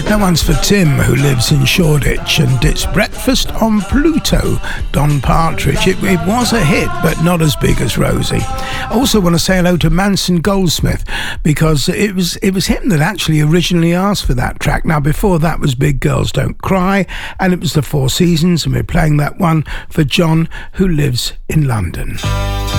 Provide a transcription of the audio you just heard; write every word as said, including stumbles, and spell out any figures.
That one's for Tim, who lives in Shoreditch, and it's Breakfast on Pluto, Don Partridge. It, it was a hit, but not as big as Rosie. I also want to say hello to Manson Goldsmith, because it was it was him that actually originally asked for that track. Now, before that was Big Girls Don't Cry, and it was the Four Seasons, and we're playing that one for John, who lives in London.